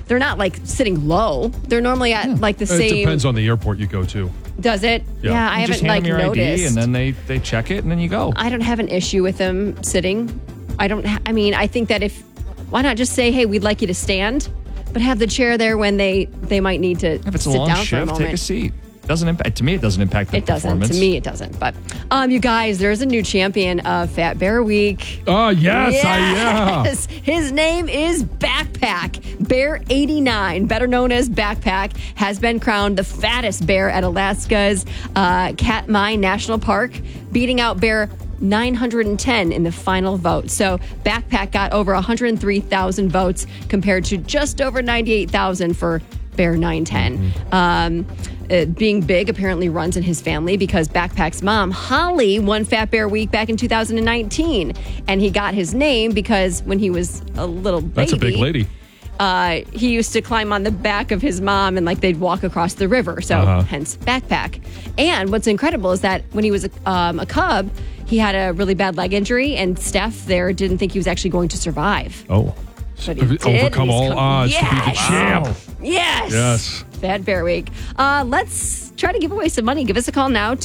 they're not like sitting low. They're normally at like the same. It depends on the airport you go to. Does it? Yeah. I just haven't hand them your noticed. ID, and then they check it, and then you go. I don't have an issue with them sitting. I think that why not just say, hey, we'd like you to stand, but have the chair there when they might need to If it's a sit long down for a shift, moment. take a seat. To me, it doesn't impact the It doesn't. performance. To me, it doesn't. But you guys, there's a new champion of Fat Bear Week. Oh, yes. Yes. His name is Backpack. Bear 89, better known as Backpack, has been crowned the fattest bear at Alaska's Katmai National Park, beating out Bear 910 in the final vote. So Backpack got over 103,000 votes compared to just over 98,000 for Bear 910. Being big apparently runs in his family because Backpack's mom, Holly, won Fat Bear Week back in 2019. And he got his name because when he was a little baby. That's a big lady. He used to climb on the back of his mom and they'd walk across the river. So hence Backpack. And what's incredible is that when he was a cub, he had a really bad leg injury and staff there didn't think he was actually going to survive. Oh. But he did, Overcome and he's all odds to be the Yes. champ. Yes. Yes. Fat Bear Week. Let's try to give away some money. Give us a call now,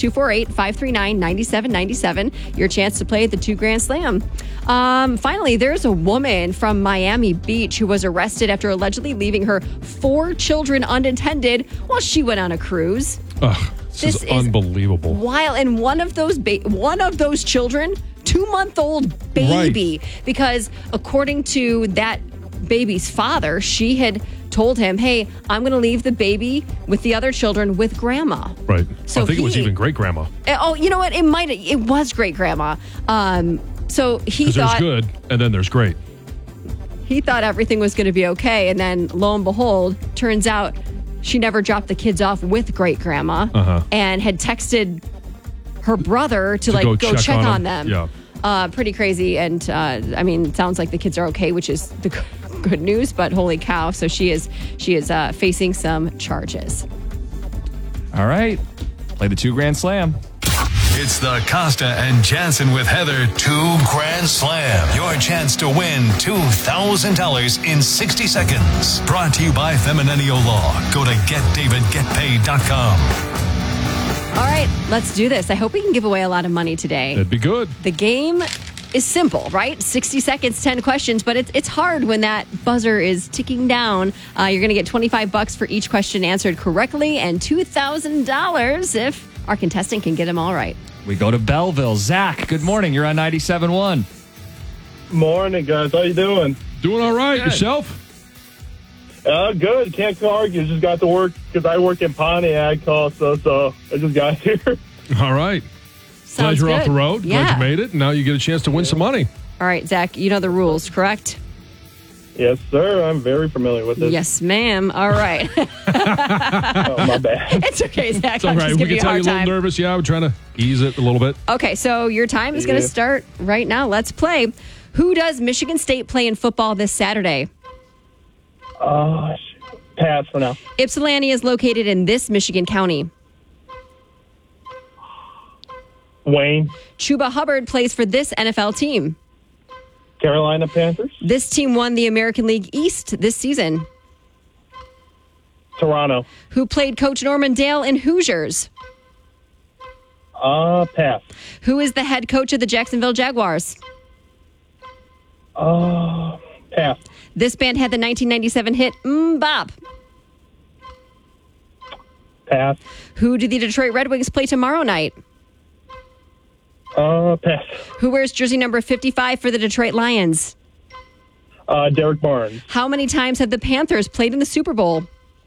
248-539-9797. Your chance to play the $2 Grand Slam. Finally, there's a woman from Miami Beach who was arrested after allegedly leaving her 4 children unattended while she went on a cruise. Ugh, this is unbelievable. Wild. And one of those children, 2-month-old baby, Right. because according to that baby's father, she had told him, hey, I'm going to leave the baby with the other children with grandma. Right. So I think it was even great grandma. Oh, you know what? It was great grandma. So he Because thought there's good and then there's great. he thought everything was going to be okay. And then lo and behold, turns out she never dropped the kids off with great grandma and had texted her brother to go go check on on them. them. Yeah. Pretty crazy. And it sounds like the kids are okay, which is the good news, but holy cow. So she is facing some charges. All right. Play the $2 Grand Slam. It's the Costa and Jansen with Heather $2 Grand Slam. Your chance to win $2,000 in 60 seconds. Brought to you by Feminennial Law. Go to getdavidgetpaid.com. All right, let's do this. I hope we can give away a lot of money today. That'd be good. The game is simple, right? 60 seconds, 10 questions, but it's hard when that buzzer is ticking down. You're going to get $25 for each question answered correctly and $2,000 if our contestant can get them all right. We go to Belleville. Zach, good morning. You're on 97.1. Morning, guys. How you doing? Doing all right. Good. Yourself? Good. Can't argue. Just got to work because I work in Pontiac, also, so I just got here. All right. Glad Sounds you're off good. the road. Yeah. Glad you made it. Now you get a chance to win some money. All right, Zach, you know the rules, correct? Yes, sir. I'm very familiar with this. Yes, ma'am. All right. Oh, my bad. It's okay, Zach. It's all I'll right. just We give can you a tell you're hard a little time. nervous. Yeah, we're trying to ease it a little bit. Okay, so your time is going to start right now. Let's play. Who does Michigan State play in football this Saturday? Pass for now. Ypsilanti is located in this Michigan county. Wayne, Chuba Hubbard plays for this NFL team. Carolina Panthers. This team won the American League East this season. Toronto. Who played Coach Norman Dale in Hoosiers? Pass. Who is the head coach of the Jacksonville Jaguars? Pass. This band had the 1997 hit Bop. Pass. Who do the Detroit Red Wings play tomorrow night? Pass. Who wears jersey number 55 for the Detroit Lions? Derek Barnes. How many times have the Panthers played in the Super Bowl?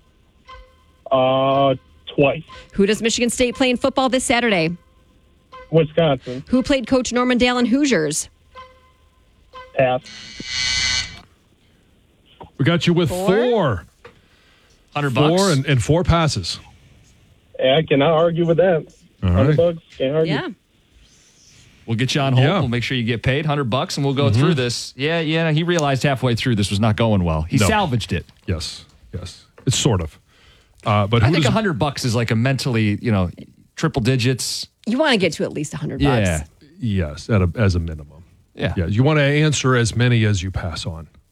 Twice. Who does Michigan State play in football this Saturday? Wisconsin. Who played Coach Norman Dale in Hoosiers? Pass. We got you with Four? $100. Four and 4 passes. Yeah, I cannot argue with that. All right. $100. Can't argue. Yeah. We'll get you on hold. Yeah. We'll make sure you get paid $100, and we'll go through this. Yeah. He realized halfway through this was not going well. He No. salvaged it. Yes. It's sort of. But I who think does, $100 is like a mentally, triple digits. You want to get to at least $100. Yeah. yes, as a minimum. Yeah. Yeah. You want to answer as many as you pass on.